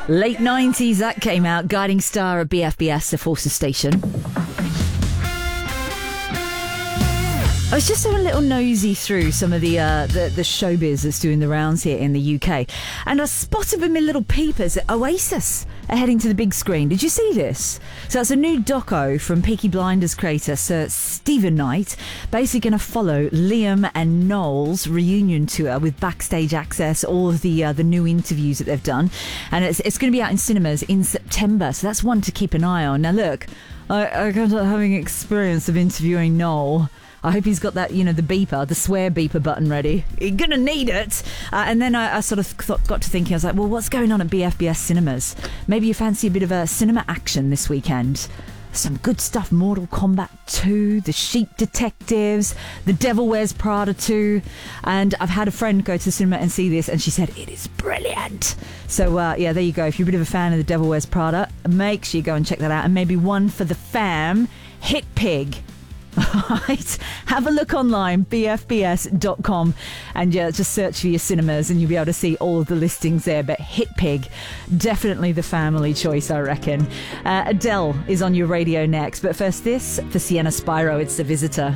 Late 90s, that came out. Guiding Star at BFBS, the Forces Station. I was just having a little nosy through some of the showbiz that's doing the rounds here in the UK, and I spotted with my little peepers that Oasis are heading to the big screen. Did you see this? So it's a new doco from Peaky Blinders creator Sir Stephen Knight, basically going to follow Liam and Noel's reunion tour with backstage access, all of the new interviews that they've done, and it's going to be out in cinemas in September. So that's one to keep an eye on. Now look, I got having experience of interviewing Noel. I hope he's got that, the beeper, the swear beeper button ready. You're going to need it. And then I sort of got to thinking, I was like, well, what's going on at BFBS Cinemas? Maybe you fancy a bit of a cinema action this weekend. Some good stuff. Mortal Kombat 2, The Sheep Detectives, The Devil Wears Prada 2. And I've had a friend go to the cinema and see this, and she said it is brilliant. So, there you go. If you're a bit of a fan of The Devil Wears Prada, make sure you go and check that out. And maybe one for the fam, Hit Pig. Right, have a look online, bfbs.com, and just search for your cinemas and you'll be able to see all of the listings there. But Hit Pig, definitely the family choice, I reckon. Adele is on your radio next, but first this for Sienna Spyro, it's The Visitor.